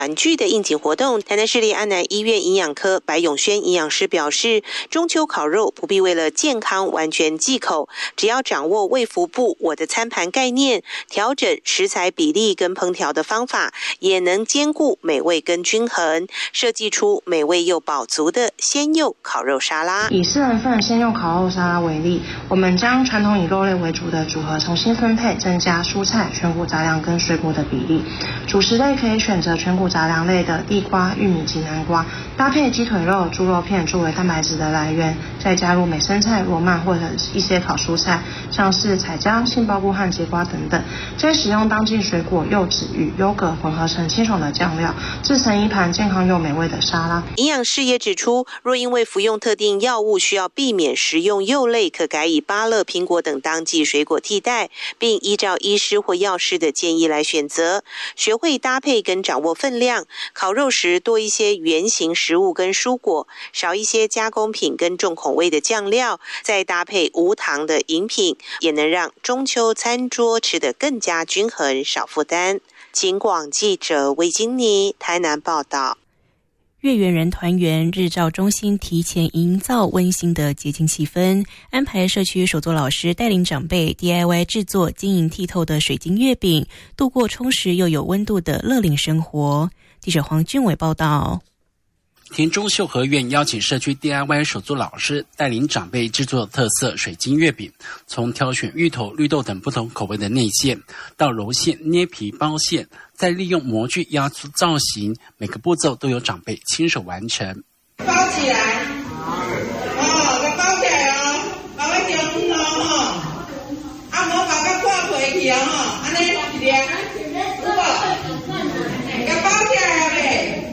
玩具的应景活动，台南市立安南医院营养科白永轩营养师表示，中秋烤肉不必为了健康完全忌口，只要掌握卫福部我的餐盘概念，调整食材比例跟烹调的方法，也能兼顾美味跟均衡，设计出美味又饱足的鲜柚烤肉沙拉。 以4人份鲜柚烤肉沙拉为例，我们将传统以肉类为主的组合重新分配，增加蔬菜、全谷杂粮跟水果的比例。主食类可以选择全谷杂粮类的地瓜、玉米及南瓜，搭配鸡腿肉、猪肉片作为蛋白质的来源，再加入美生菜、罗曼或者一些烤蔬菜，像是彩椒、杏鲍菇和节瓜等等。再使用当季水果、柚子与优格混合成清爽的酱料，制成一盘健康又美味的沙拉。 营养师也指出，若因为服用特定药物需要避免食用柚类，可改以芭乐、苹果等当季水果替代，并依照医师或药师的建议来选择。学会搭配跟掌握分量，烤肉时多一些原型食物跟蔬果，少一些加工品跟重口味的酱料，再搭配无糖的饮品，也能让中秋餐桌吃得更加均衡，少负担。警广记者魏金妮台南报道。 月圆人团圆日照中心提前营造温馨的节庆气氛，安排社区手作老师带领长辈 DIY 制作晶莹剔透的水晶月饼，度过充实又有温度的乐龄生活。记者黄俊伟报道。 田中秀和院邀请社区 DIY 手作老师带领长辈制作特色水晶月饼，从挑选芋头、绿豆等不同口味的内馅，到揉馅、捏皮、包馅，再利用模具压出造型，每个步骤都有长辈亲手完成。 包起来，给包起来哦，包到中哦，啊，无包到挂皮去哦，安尼一粒，有无？给包起来呗。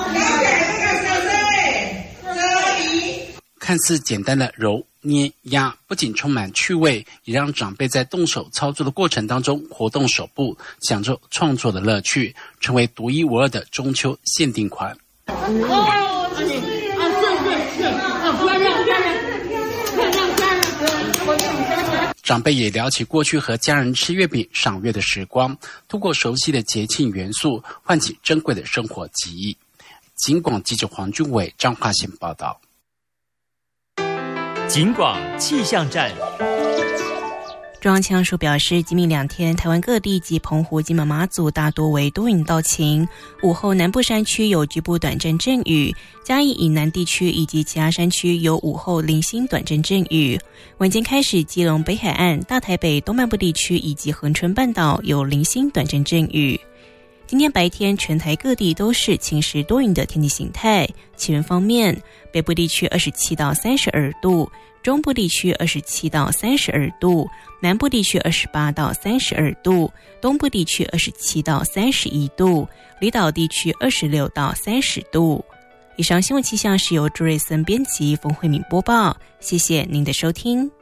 看似简单的揉、捏、压，不仅充满趣味，也让长辈在动手操作的过程当中活动手部，享受创作的乐趣，成为独一无二的中秋限定款。长辈也聊起过去和家人吃月饼、赏月的时光，通过熟悉的节庆元素，唤起珍贵的生活记忆。警广记者黄俊伟彰化县报道。 警广气象站。 中央气象署表示，今明2天，台湾各地及澎湖、金门、马祖大多为多云到晴，午后南部山区有局部短暂阵雨，嘉义以南地区以及其他山区有午后零星短暂阵雨。晚间开始，基隆北海岸、大台北东半部地区以及恒春半岛有零星短暂阵雨。今天白天，全台各地都是晴时多云的天气形态。气温方面，北部地区27到32度，中部地区27到32度，南部地区28到32度，东部地区27到31度，离岛地区26到30度。以上新闻气象是由朱瑞森编辑，冯慧敏播报。谢谢您的收听。